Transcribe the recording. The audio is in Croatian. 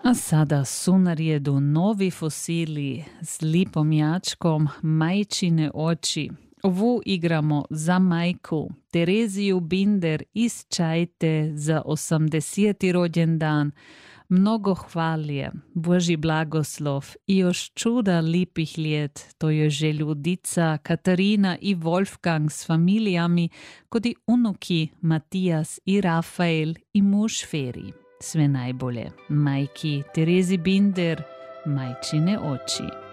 A sada su na redu novi fosili s lipom jačkom Majčine oči. Ovu igramo za majku Tereziju Binder iz Čajte za 80. rođendan. Mnogo hvalje, Božji blagoslov i još čuda lipih ljet, to je željudica Katarina i Wolfgang s familijami, kodi unuki Matijas i Rafael i muž Feri. Sve najbolje majki Terezi Binder, Majčine oči.